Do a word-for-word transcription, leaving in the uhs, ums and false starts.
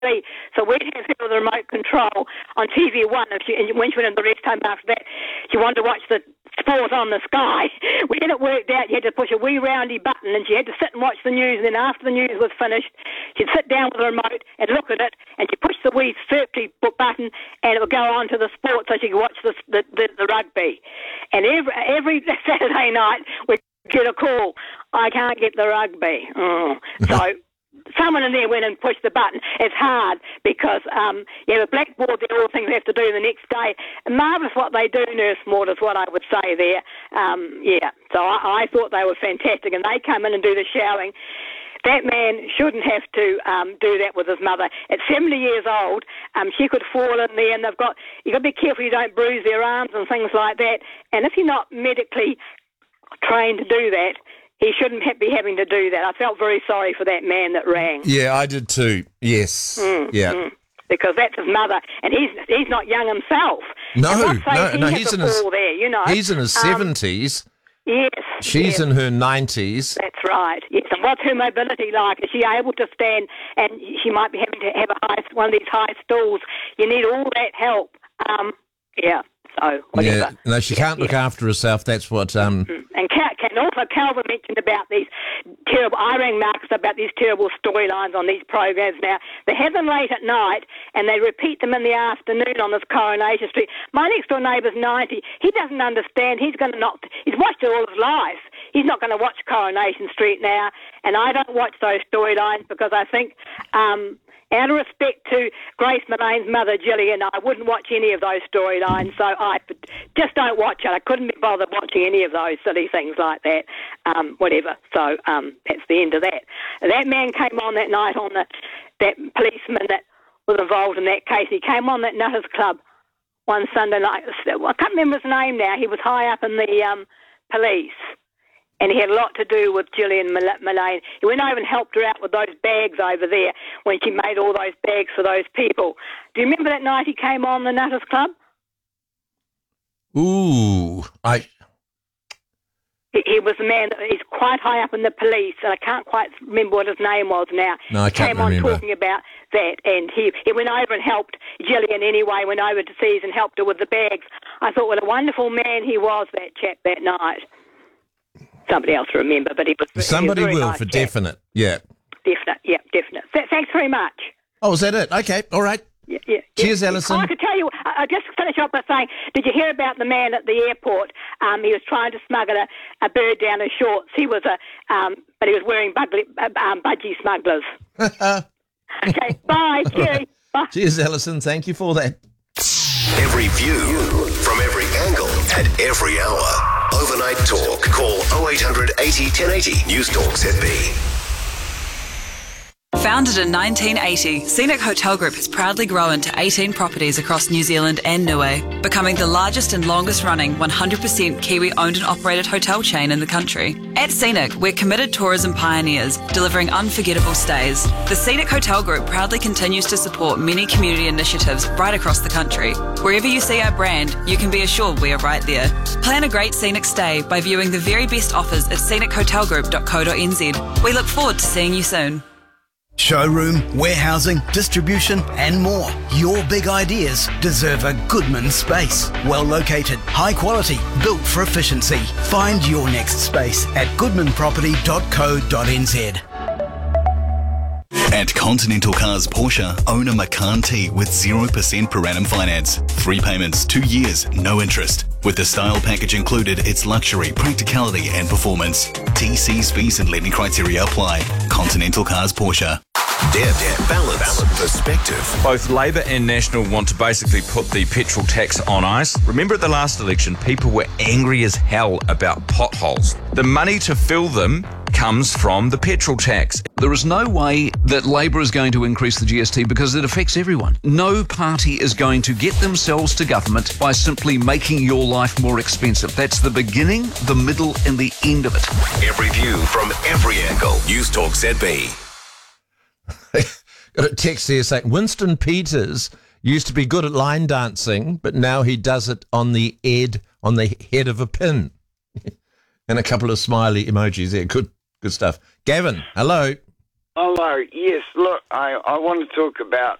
V. So we'd have her with the remote control on T V one, and, she, and when she went in the rest home after that, she wanted to watch the sport on the Sky. When it worked out, you had to push a wee roundy button, and she had to sit and watch the news, and then after the news was finished, she'd sit down with the remote and look at it, and she'd push the wee searchy button, and it would go on to the sport so she could watch the, the, the, the rugby. And every, every Saturday night, we'd get a call, I can't get the rugby. Oh. So someone in there went and pushed the button. It's hard because um, you have a blackboard there, all the things they have to do the next day. Marvellous what they do, Nurse Maud, is what I would say there. Um, yeah, so I, I thought they were fantastic, and they come in and do the showering. That man shouldn't have to um, do that with his mother. At seventy years old, um, she could fall in there, and they've got, you've got to be careful you don't bruise their arms and things like that. And if you're not medically trained to do that, he shouldn't ha- be having to do that. I felt very sorry for that man that rang. Yeah, I did too. Yes. Mm, yeah. Mm, because that's his mother, and he's he's not young himself. No, no, he no, he's in his there, you know. He's in his um, seventies. Yes. She's yes. in her nineties. That's right. Yes. And what's her mobility like? Is she able to stand? And she might be having to have a high, one of these high stools. You need all that help. Um, yeah. So whatever. Yeah. No, she yeah, can't look yeah. after herself. That's what. Um, mm-hmm. And Cal- and also Calvin mentioned about these terrible. I rang Marcus about these terrible storylines on these programs. Now they have them late at night, and they repeat them in the afternoon on this Coronation Street. My next door neighbour's ninety. He doesn't understand. He's going to not. He's watched it all his life. He's not going to watch Coronation Street now, and I don't watch those storylines because I think. Um, Out of respect to Grace Mullane's mother, Gillian, I wouldn't watch any of those storylines, so I just don't watch it. I couldn't be bothered watching any of those silly things like that, um, whatever. So um, that's the end of that. That man came on that night on the, that policeman that was involved in that case. He came on that Nutters Club one Sunday night. I can't remember his name now. He was high up in the um, police. And he had a lot to do with Gillian Mullane. He went over and helped her out with those bags over there when she made all those bags for those people. Do you remember that night he came on the Nutters Club? Ooh, I... He, he was the man, that, he's quite high up in the police, and I can't quite remember what his name was now. No, I can't He came remember. on talking about that, and he, he went over and helped Gillian anyway, went over to Seas and helped her with the bags. I thought what a wonderful man he was, that chap, that night. Somebody else will remember, but he was. Somebody he was a very will nice for chap. definite. Yeah. Definite, yeah, definite. Th- thanks very much. Oh, is that it? Okay, all right. Yeah, yeah, Cheers, yeah. Alison. Oh, I could tell you, I, I just finish up by saying, did you hear about the man at the airport? Um, he was trying to smuggle a, a bird down his shorts. He was a, um, but he was wearing bugly, uh, um, budgie smugglers. Okay, bye. Cheers. Right. Bye. Cheers, Alison. Thank you for that. Every view from every angle at every hour. Overnight Talk. Call oh eight hundred eighty ten eighty. News Talk Z B. Founded in nineteen eighty, Scenic Hotel Group has proudly grown to eighteen properties across New Zealand and Niue, becoming the largest and longest running one hundred percent Kiwi owned and operated hotel chain in the country. At Scenic, we're committed tourism pioneers, delivering unforgettable stays. The Scenic Hotel Group proudly continues to support many community initiatives right across the country. Wherever you see our brand, you can be assured we are right there. Plan a great scenic stay by viewing the very best offers at scenic hotel group dot co dot n z. We look forward to seeing you soon. Showroom, warehousing, distribution and more. Your big ideas deserve a Goodman space. Well located, high quality, built for efficiency. Find your next space at goodman property dot co dot n z. At Continental Cars Porsche, own a Macan T with zero percent per annum finance. Three payments, two years, no interest. With the style package included, it's luxury, practicality and performance. T Cs, fees and lending criteria apply. Continental Cars Porsche. Deb, Deb, balance, balance, perspective. Both Labor and National want to basically put the petrol tax on ice. Remember at the last election, people were angry as hell about potholes. The money to fill them comes from the petrol tax. There is no way that Labor is going to increase the G S T because it affects everyone. No party is going to get themselves to government by simply making your life more expensive. That's the beginning, the middle and the end of it. Every view from every angle. News Talk Z B. Got a text here saying Winston Peters used to be good at line dancing, but now he does it on the ed on the head of a pin. And a couple of smiley emojis there. Good, good stuff. Gavin, hello. Oh, Hello. Yes, look, I, I want to talk about